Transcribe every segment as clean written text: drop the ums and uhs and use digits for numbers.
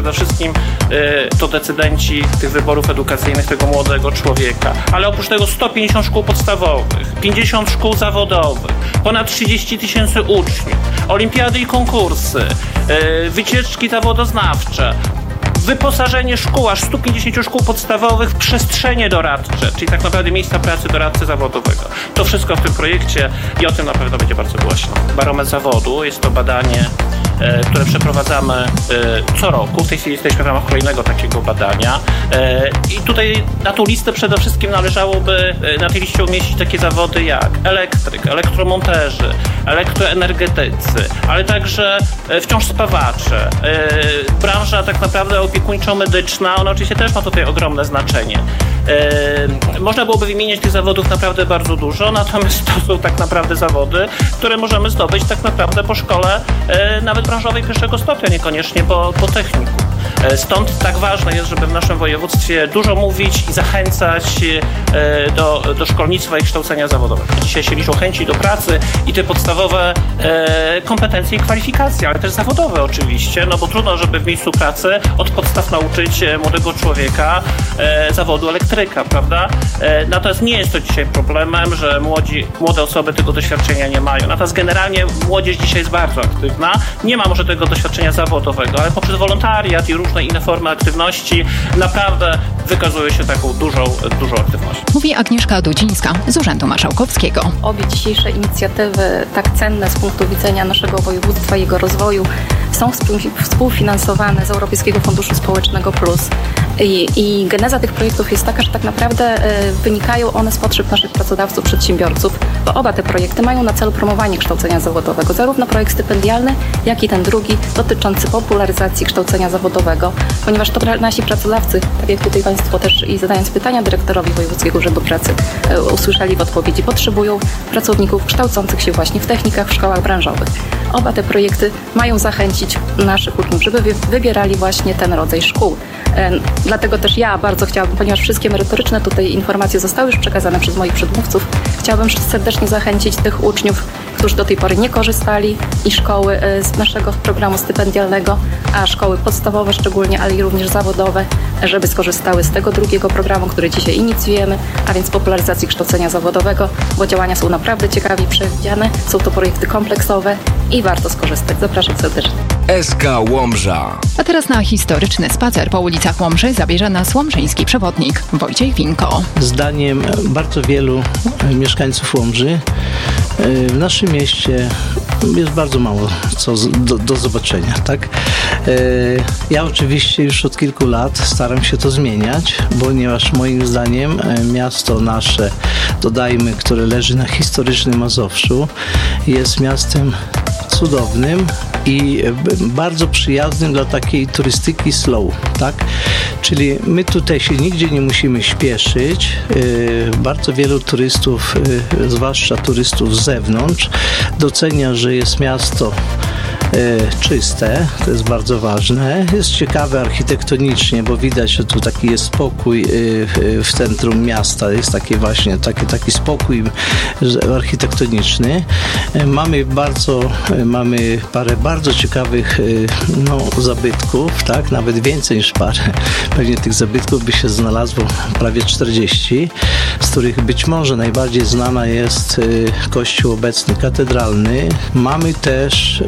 przede wszystkim to decydenci tych wyborów edukacyjnych tego młodego człowieka. Ale oprócz tego 150 szkół podstawowych, 50 szkół zawodowych, ponad 30 000 uczniów, olimpiady i konkursy, wycieczki zawodoznawcze, wyposażenie szkół, aż 150 szkół podstawowych w przestrzenie doradcze, czyli tak naprawdę miejsca pracy doradcy zawodowego. To wszystko w tym projekcie i o tym na pewno będzie bardzo głośno. Barometr zawodu jest to badanie, które przeprowadzamy co roku. W tej chwili jesteśmy w ramach kolejnego takiego badania. I tutaj na tą listę przede wszystkim należałoby na tej liście umieścić takie zawody jak elektryk, elektromonterzy, elektroenergetycy, ale także wciąż spawacze. Branża tak naprawdę opiekuńczo-medyczna, ona oczywiście też ma tutaj ogromne znaczenie. Można byłoby wymieniać tych zawodów naprawdę bardzo dużo, natomiast to są tak naprawdę zawody, które możemy zdobyć tak naprawdę po szkole nawet branżowej pierwszego stopnia, niekoniecznie po technikum. Stąd tak ważne jest, żeby w naszym województwie dużo mówić i zachęcać do szkolnictwa i kształcenia zawodowego. Dzisiaj się liczą chęci do pracy i te podstawowe kompetencje i kwalifikacje, ale też zawodowe oczywiście, no bo trudno, żeby w miejscu pracy od podstaw nauczyć młodego człowieka zawodu elektryka, prawda? Natomiast nie jest to dzisiaj problemem, że młode osoby tego doświadczenia nie mają. Natomiast generalnie młodzież dzisiaj jest bardzo aktywna, nie ma może tego doświadczenia zawodowego, ale poprzez wolontariat i różne inne formy aktywności naprawdę wykazuje się taką dużą aktywnością. Mówi Agnieszka Dudzińska z Urzędu Marszałkowskiego. Obie dzisiejsze inicjatywy, tak cenne z punktu widzenia naszego województwa i jego rozwoju, są współfinansowane z Europejskiego Funduszu Społecznego Plus. I geneza tych projektów jest taka, że tak naprawdę wynikają one z potrzeb naszych pracodawców, przedsiębiorców, bo oba te projekty mają na celu promowanie kształcenia zawodowego. Zarówno projekt stypendialny, jak i ten drugi dotyczący popularyzacji kształcenia zawodowego, ponieważ to nasi pracodawcy, tak jak tutaj Państwo też i zadając pytania dyrektorowi Wojewódzkiego Urzędu Pracy usłyszeli w odpowiedzi, potrzebują pracowników kształcących się właśnie w technikach, w szkołach branżowych. Oba te projekty mają zachęcić naszych uczniów, żeby wybierali właśnie ten rodzaj szkół. Dlatego też ja bardzo chciałabym, ponieważ wszystkie merytoryczne tutaj informacje zostały już przekazane przez moich przedmówców, chciałabym serdecznie zachęcić tych uczniów, którzy do tej pory nie korzystali i szkoły z naszego programu stypendialnego, a szkoły podstawowe szczególnie, ale i również zawodowe, żeby skorzystały z tego drugiego programu, który dzisiaj inicjujemy, a więc popularyzacji kształcenia zawodowego, bo działania są naprawdę ciekawie przewidziane, są to projekty kompleksowe i warto skorzystać. Zapraszam serdecznie. SK Łomża. A teraz na historyczny spacer po ulicach Łomży zabierze nas łomżyński przewodnik Wojciech Winko. Zdaniem bardzo wielu mieszkańców Łomży w naszym mieście jest bardzo mało co do zobaczenia, tak? Ja oczywiście już od kilku lat staram się to zmieniać, ponieważ moim zdaniem miasto nasze, dodajmy, które leży na historycznym Mazowszu, jest miastem cudownym i bardzo przyjaznym dla takiej turystyki slow, tak? Czyli my tutaj się nigdzie nie musimy śpieszyć. Bardzo wielu turystów, zwłaszcza turystów z zewnątrz, docenia, że jest miasto czyste, to jest bardzo ważne. Jest ciekawe architektonicznie, bo widać, że tu taki jest spokój w centrum miasta. Jest taki spokój architektoniczny. Mamy parę bardzo ciekawych zabytków, tak? Nawet więcej niż parę. Pewnie tych zabytków by się znalazło prawie 40, z których być może najbardziej znana jest kościół obecny katedralny. Mamy też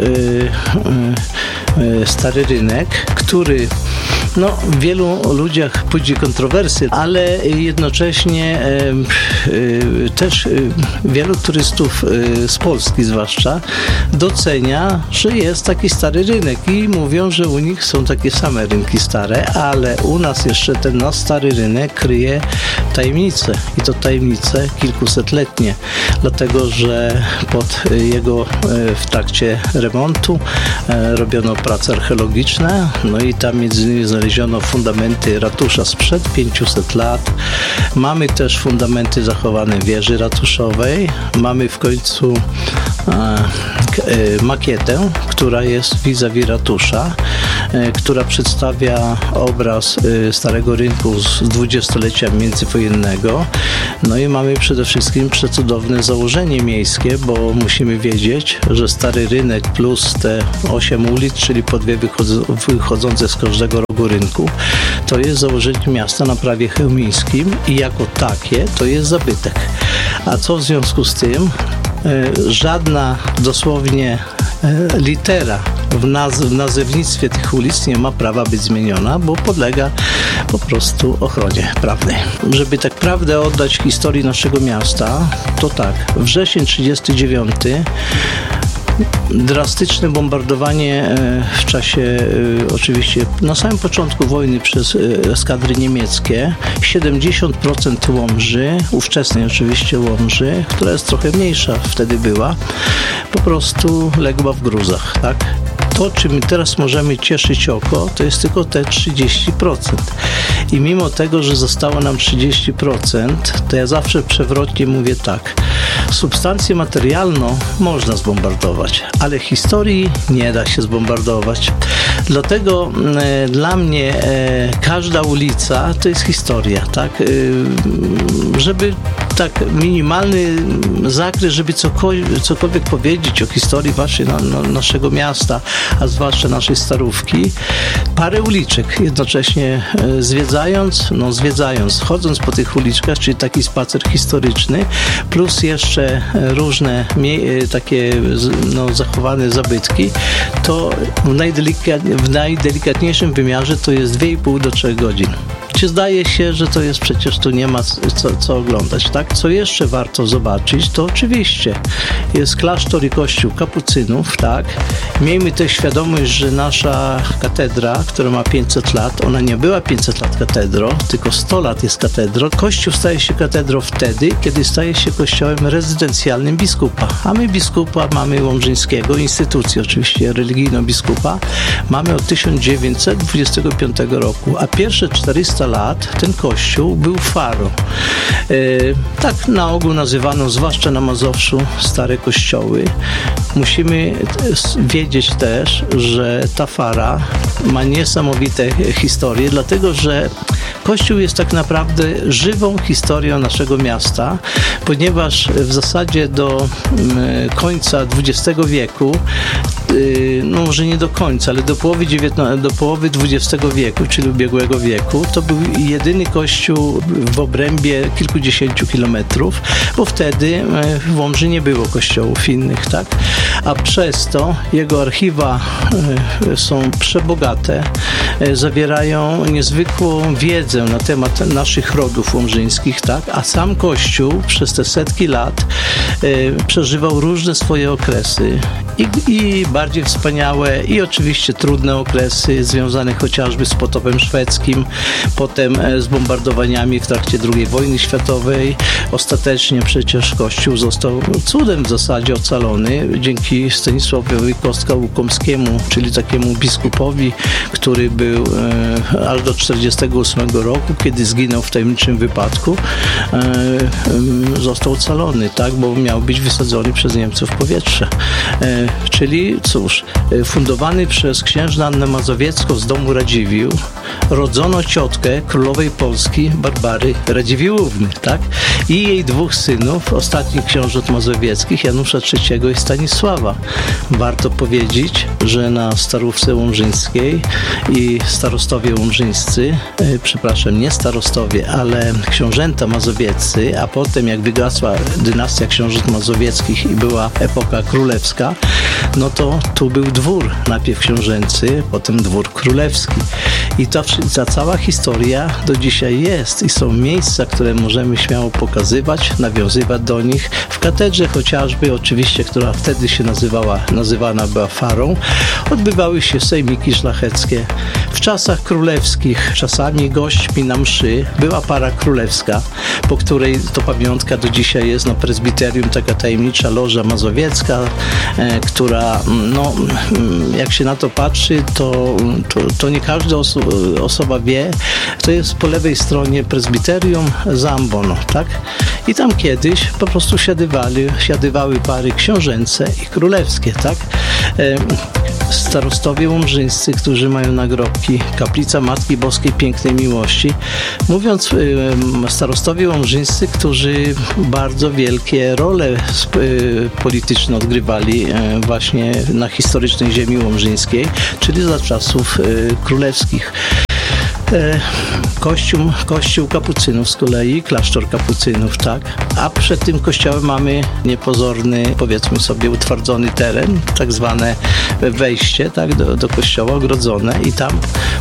Stary Rynek, który w wielu ludziach budzi kontrowersje, ale jednocześnie też wielu turystów z Polski zwłaszcza docenia, że jest taki Stary Rynek i mówią, że u nich są takie same rynki stare, ale u nas jeszcze ten nasz Stary Rynek kryje tajemnice i to tajemnice kilkusetletnie, dlatego że pod jego w trakcie remontu robiono prace archeologiczne, i tam między innymi znaleziono fundamenty ratusza sprzed 500 lat. Mamy też fundamenty zachowane wieży ratuszowej. Mamy w końcu makietę, która jest vis-a-vis ratusza, która przedstawia obraz Starego Rynku z dwudziestolecia międzywojennego. I mamy przede wszystkim przecudowne założenie miejskie, bo musimy wiedzieć, że Stary Rynek plus te 8 ulic, czyli po dwie wychodzące z każdego rogu nowego rynku, to jest założenie miasta na prawie chełmińskim i jako takie to jest zabytek. A co w związku z tym? Żadna dosłownie litera w nazewnictwie tych ulic nie ma prawa być zmieniona, bo podlega po prostu ochronie prawnej. Żeby tak prawdę oddać historii naszego miasta, to tak, wrzesień 1939, drastyczne bombardowanie w czasie, oczywiście na samym początku wojny przez eskadry niemieckie. 70% Łomży, ówczesnej oczywiście Łomży, która jest trochę mniejsza wtedy była, po prostu legła w gruzach, tak? To, czym teraz możemy cieszyć oko, to jest tylko te 30%. I mimo tego, że zostało nam 30%, to ja zawsze przewrotnie mówię tak. Substancję materialną można zbombardować, ale historii nie da się zbombardować. Dlatego dla mnie każda ulica to jest historia, tak? Żeby tak minimalny zakres, żeby cokolwiek powiedzieć o historii właśnie naszego miasta, a zwłaszcza naszej Starówki, parę uliczek jednocześnie zwiedzając, chodząc po tych uliczkach, czyli taki spacer historyczny, plus jeszcze różne takie zachowane zabytki, to w najdelikatniejszym wymiarze to jest 2,5 do 3 godzin. Czy zdaje się, że to jest przecież tu nie ma co oglądać, tak? Co jeszcze warto zobaczyć, to oczywiście jest klasztor i kościół kapucynów, tak? Miejmy też świadomość, że nasza katedra, która ma 500 lat, ona nie była 500 lat katedrą, tylko 100 lat jest katedrą. Kościół staje się katedrą wtedy, kiedy staje się kościołem rezydencjalnym biskupa. A my biskupa mamy łomżyńskiego, instytucję oczywiście religijną biskupa, mamy od 1925 roku, a pierwsze 400 lat ten kościół był farą. Tak na ogół nazywano, zwłaszcza na Mazowszu, stare kościoły. Musimy wiedzieć też, że ta fara ma niesamowite historie, dlatego że kościół jest tak naprawdę żywą historią naszego miasta, ponieważ w zasadzie do końca XX wieku, no może nie do końca, ale do połowy XX wieku, czyli ubiegłego wieku, to był jedyny kościół w obrębie kilkudziesięciu kilometrów, bo wtedy w Łomży nie było kościołów innych, tak? A przez to jego archiwa są przebogate, zawierają niezwykłą wiedzę na temat naszych rodów łomżyńskich, tak? A sam kościół przez te setki lat przeżywał różne swoje okresy i bardziej wspaniałe i oczywiście trudne okresy związane chociażby z potopem szwedzkim, potem z bombardowaniami w trakcie II wojny światowej. Ostatecznie przecież kościół został cudem w zasadzie ocalony dzięki Stanisławowi Kostka-Łukomskiemu, czyli takiemu biskupowi, który był aż do 1948 roku, kiedy zginął w tajemniczym wypadku, został ocalony, tak, bo miał być wysadzony przez Niemców w powietrze. Czyli cóż, fundowany przez księżnę Annę Mazowiecką z domu Radziwiłł, rodzono ciotkę królowej Polski Barbary Radziwiłłówny, tak? I jej dwóch synów, ostatnich książąt mazowieckich, Janusza III i Stanisława. Warto powiedzieć, że na Starówce Łomżyńskiej i starostowie łomżyńscy, nie starostowie, ale książęta mazowieccy, a potem jak wygasła dynastia książąt mazowieckich i była epoka królewska, no to tu był dwór, najpierw książęcy, potem dwór królewski. I ta cała historia do dzisiaj jest i są miejsca, które możemy śmiało pokazywać, nawiązywać do nich. W katedrze chociażby, oczywiście, która wtedy się nazywana była farą, odbywały się sejmiki szlacheckie. W czasach królewskich, czasami gośćmi na mszy była para królewska, po której to pamiątka do dzisiaj jest na prezbiterium, taka tajemnicza loża mazowiecka, która, no, jak się na to patrzy, to nie każda osoba wie, to jest po lewej stronie prezbiterium za amboną, tak? I tam kiedyś po prostu siadywały pary książęce i królewskie, tak? Starostowie łomżyńscy, którzy mają nagrobki, kaplica Matki Boskiej Pięknej Miłości. Mówiąc, starostowie łomżyńscy, którzy bardzo wielkie role polityczne odgrywali właśnie na historycznej ziemi łomżyńskiej, czyli za czasów królewskich. Kościół kapucynów z kolei, klasztor kapucynów, tak? A przed tym kościołem mamy niepozorny, powiedzmy sobie, utwardzony teren, tak zwane wejście, tak, do kościoła ogrodzone i tam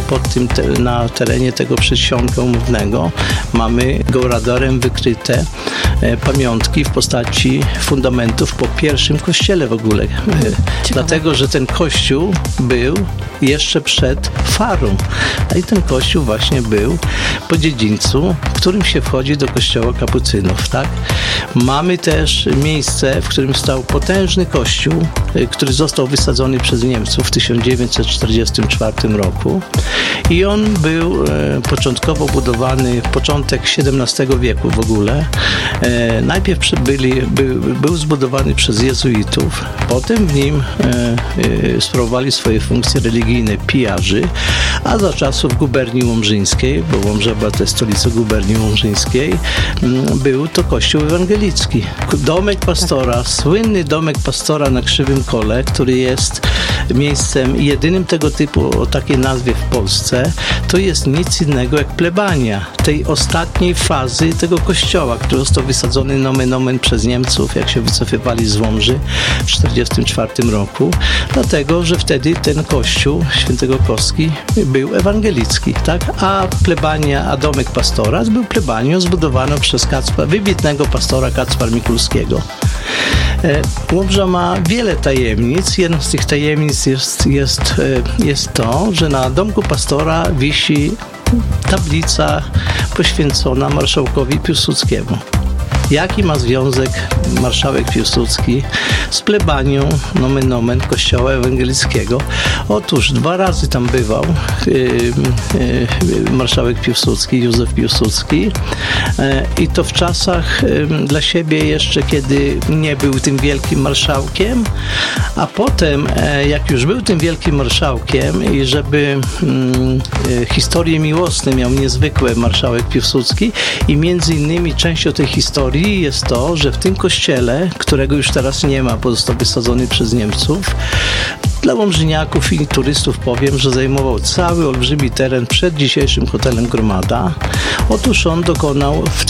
na terenie tego przedsionka umownego mamy radarem wykryte pamiątki w postaci fundamentów po pierwszym kościele w ogóle. Dlatego, że ten kościół był jeszcze przed Farą. A i ten kościół właśnie był po dziedzińcu, w którym się wchodzi do kościoła kapucynów, tak? Mamy też miejsce, w którym stał potężny kościół, który został wysadzony przez Niemców w 1944 roku i on był początkowo budowany, początek XVII wieku w ogóle. Najpierw był zbudowany przez jezuitów, potem w nim sprawowali swoje funkcje religijne pijarzy, a za czasów guberni łomżyńskiej, bo Łomża była to stolica guberni łomżyńskiej, był to kościół ewangelicki. Domek pastora, słynny domek pastora na Krzywym Kole, który jest miejscem jedynym tego typu o takiej nazwie w Polsce, to jest nic innego jak plebania tej ostatniej fazy tego kościoła, który został wysadzony nomen omen przez Niemców, jak się wycofywali z Łomży w 1944 roku, dlatego, że wtedy ten kościół świętego Kostki był ewangelicki, tak? A domek pastora był plebanią zbudowaną przez wybitnego pastora Kacpra Mikulskiego. Łomża ma wiele tajemnic. Jedną z tych tajemnic jest to, że na domku pastora wisi tablica poświęcona marszałkowi Piłsudskiemu. Jaki ma związek marszałek Piłsudski z plebanią nomen omen kościoła ewangelickiego? Otóż 2 razy tam bywał marszałek Piłsudski, Józef Piłsudski, i to w czasach dla siebie jeszcze, kiedy nie był tym wielkim marszałkiem, a potem, jak już był tym wielkim marszałkiem i żeby historie miłosne miał niezwykłe marszałek Piłsudski i między innymi częścią tej historii jest to, że w tym kościele, którego już teraz nie ma, bo został wysadzony przez Niemców, dla łomżyniaków i turystów powiem, że zajmował cały olbrzymi teren przed dzisiejszym hotelem Gromada. Otóż on dokonał w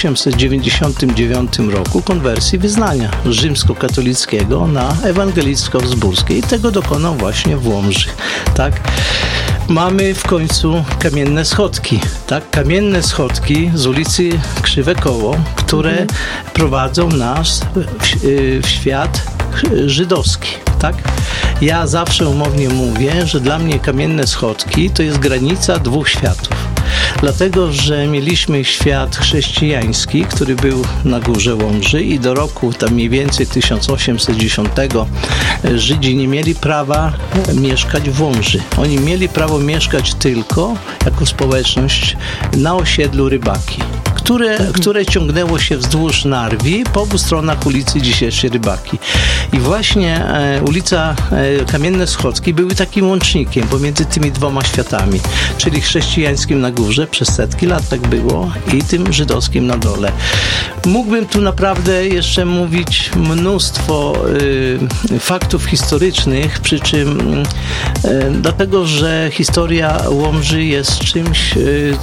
1899 roku konwersji wyznania rzymskokatolickiego na ewangelicko-wzburskie i tego dokonał właśnie w Łomży, tak? Mamy w końcu kamienne schodki, tak? Kamienne schodki z ulicy Krzywe Koło, które prowadzą nas w świat żydowski, tak? Ja zawsze umownie mówię, że dla mnie kamienne schodki to jest granica 2 światów. Dlatego, że mieliśmy świat chrześcijański, który był na górze Łomży i do roku tam mniej więcej 1810 Żydzi nie mieli prawa mieszkać w Łomży. Oni mieli prawo mieszkać tylko jako społeczność na osiedlu Rybaki, które ciągnęło się wzdłuż Narwi po obu stronach ulicy dzisiejszej Rybaki. I właśnie ulica Kamienne Schodki były takim łącznikiem pomiędzy tymi 2 światami, czyli chrześcijańskim na górze przez setki lat tak było i tym żydowskim na dole. Mógłbym tu naprawdę jeszcze mówić mnóstwo faktów historycznych, przy czym dlatego, że historia Łomży jest czymś,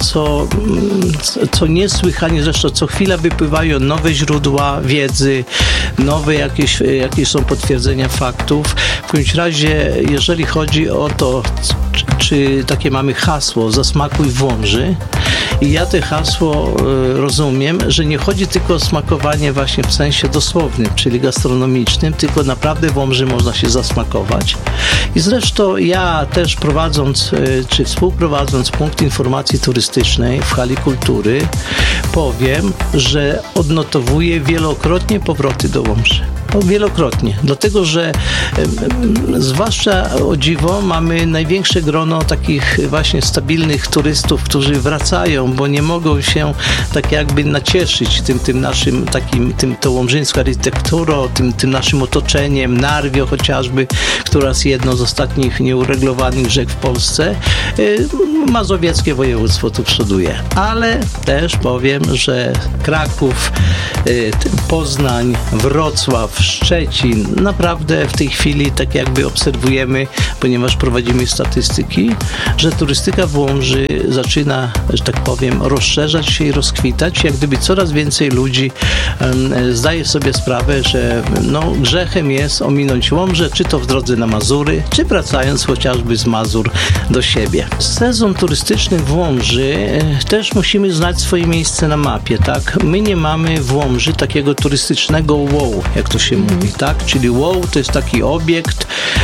co niesłychanie, zresztą co chwila wypływają nowe źródła wiedzy, nowe jakieś są potwierdzenia faktów. W każdym razie, jeżeli chodzi o to, czy takie mamy hasło zasmakuj w Łomży, i ja to hasło rozumiem, że nie chodzi tylko o smakowanie właśnie w sensie dosłownym, czyli gastronomicznym, tylko naprawdę w Łomży można się zasmakować. I zresztą ja też prowadząc, czy współprowadząc punkt informacji turystycznej w hali kultury, powiem, że odnotowuję wielokrotnie powroty do Łomży. Wielokrotnie, dlatego że zwłaszcza o dziwo mamy największe grono takich właśnie stabilnych turystów, którzy wracają, bo nie mogą się tak jakby nacieszyć tym naszym tą łomżyńską architekturą, tym naszym otoczeniem, Narwią chociażby, oraz jedno z ostatnich nieuregulowanych rzek w Polsce. Mazowieckie województwo tu przoduje. Ale też powiem, że Kraków, Poznań, Wrocław, Szczecin, naprawdę w tej chwili tak jakby obserwujemy, ponieważ prowadzimy statystyki, że turystyka w Łomży zaczyna, że tak powiem, rozszerzać się i rozkwitać. Jak gdyby coraz więcej ludzi zdaje sobie sprawę, że grzechem jest ominąć Łomżę, czy to w drodze na Mazury, czy wracając chociażby z Mazur do siebie. Sezon turystyczny w Łomży też musimy znać swoje miejsce na mapie, tak? My nie mamy w Łomży takiego turystycznego wow, jak to się mówi, tak? Czyli wow to jest taki obiekt,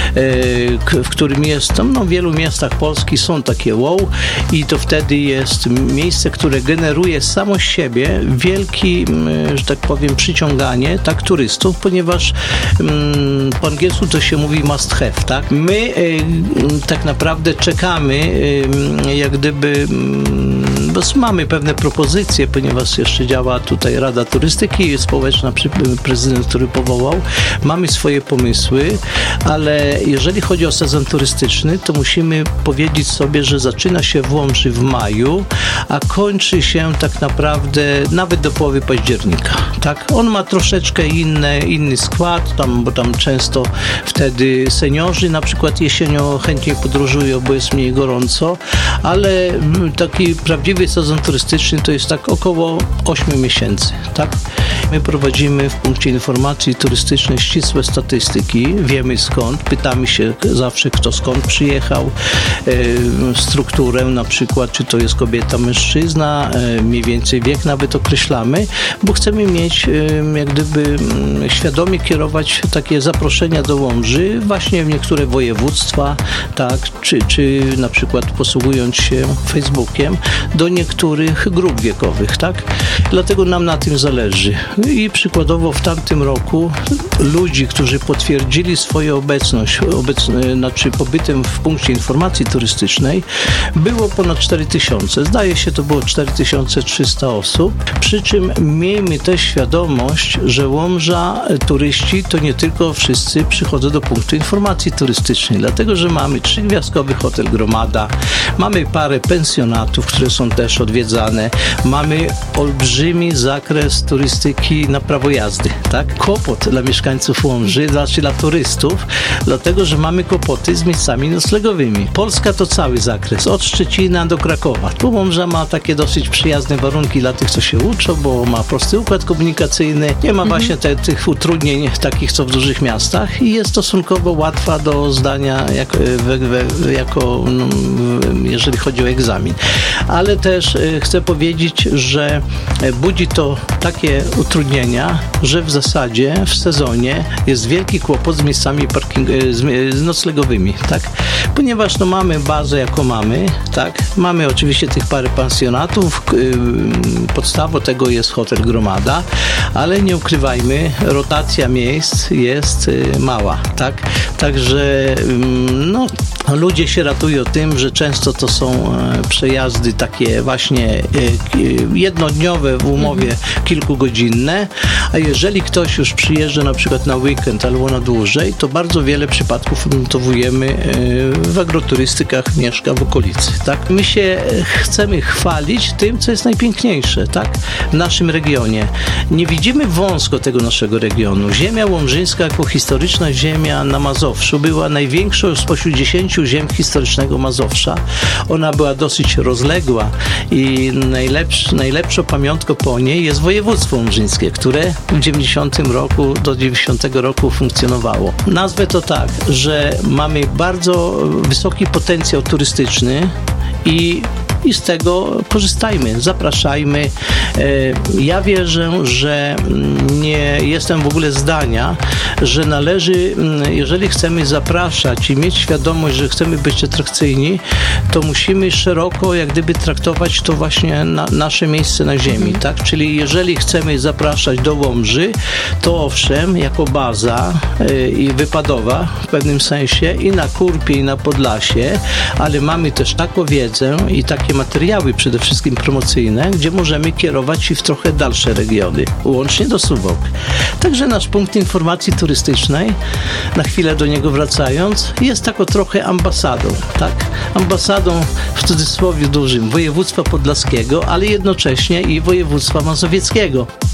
w którym jest, w wielu miastach Polski są takie wow i to wtedy jest miejsce, które generuje samo z siebie wielki, że tak powiem, przyciąganie, tak, turystów, ponieważ po angielsku to się mówi must have, tak? My tak naprawdę czekamy, jak gdyby, bo mamy pewne propozycje, ponieważ jeszcze działa tutaj Rada Turystyki Społeczna, prezydent, który powołał. Mamy swoje pomysły, ale jeżeli chodzi o sezon turystyczny, to musimy powiedzieć sobie, że zaczyna się w Łomży w maju, a kończy się tak naprawdę nawet do połowy października, tak? On ma troszeczkę inny skład, bo tam często wtedy seniorzy na przykład jesienią chętniej podróżują, bo jest mniej gorąco, ale taki prawdziwy sezon turystyczny to jest tak około 8 miesięcy, tak? My prowadzimy w punkcie informacji turystycznej ścisłe statystyki, wiemy skąd, pytamy się zawsze, kto skąd przyjechał, strukturę na przykład, czy to jest kobieta, mężczyzna, mniej więcej wiek nawet określamy, bo chcemy mieć, jak gdyby świadomie kierować takie zaproszenia do Łomży właśnie w niektóre województwa, tak, czy na przykład posługując się Facebookiem do niektórych grup wiekowych, tak. Dlatego nam na tym zależy. I przykładowo w tamtym roku ludzi, którzy potwierdzili swoją obecność, znaczy pobytem w punkcie informacji turystycznej, było ponad 4000. Zdaje się, to było 4300 osób. Przy czym miejmy też świadomość, że Łomża, turyści to nie tylko wszyscy przychodzą do punktu informacji turystycznej, dlatego że mamy 3-gwiazdkowy hotel Gromada, mamy parę pensjonatów, które są też odwiedzane, mamy olbrzymi zakres turystyki na prawo jazdy, tak? Kłopot dla mieszkańców Łomży, znaczy dla turystów, dlatego że mamy kłopoty z miejscami noclegowymi. Polska to cały zakres, od Szczecina do Krakowa. Tu Łomża ma takie dosyć przyjazne warunki dla tych, co się uczą, bo ma prosty układ komunikacyjny, nie ma właśnie tych utrudnień takich, co w dużych miastach i jest stosunkowo łatwa do zdania jeżeli chodzi o egzamin. Ale też chcę powiedzieć, że budzi to takie utrudnienia, że w zasadzie w sezonie jest wielki kłopot z miejscami z noclegowymi, tak? Ponieważ mamy bazę, jaką mamy, tak? Mamy oczywiście tych parę pensjonatów, podstawą tego jest hotel Gromada, ale nie ukrywajmy, rotacja miejsc jest mała, tak? Także ludzie się ratują tym, że często to są przejazdy takie właśnie jednodniowe w umowie kilkugodzinne, a jeżeli ktoś już przyjeżdża na przykład na weekend albo na dłużej, to bardzo wiele przypadków odnotowujemy w agroturystykach, mieszka w okolicy, tak? My się chcemy chwalić tym, co jest najpiękniejsze, tak? W naszym regionie. Nie widzimy wąsko tego naszego regionu. Ziemia łomżyńska jako historyczna ziemia na Mazowszu była największą spośród 10 ziem historycznego Mazowsza. Ona była dosyć rozległa i najlepszą pamiątką po niej jest województwo łomżyńskie, które w 90 roku do 90 roku funkcjonowało. Nazwę to tak, że mamy bardzo wysoki potencjał turystyczny i z tego korzystajmy, zapraszajmy. Ja wierzę, że nie jestem w ogóle zdania, że należy, jeżeli chcemy zapraszać i mieć świadomość, że chcemy być atrakcyjni, to musimy szeroko jak gdyby traktować to właśnie nasze miejsce na ziemi, tak? Czyli jeżeli chcemy zapraszać do Łomży, to owszem, jako baza i wypadowa w pewnym sensie i na Kurpie, i na Podlasie, ale mamy też taką wiedzę i takie takie materiały przede wszystkim promocyjne, gdzie możemy kierować i w trochę dalsze regiony, łącznie do Suwałk. Także nasz punkt informacji turystycznej, na chwilę do niego wracając, jest taką trochę ambasadą, tak? Ambasadą w cudzysłowie dużym województwa podlaskiego, ale jednocześnie i województwa mazowieckiego.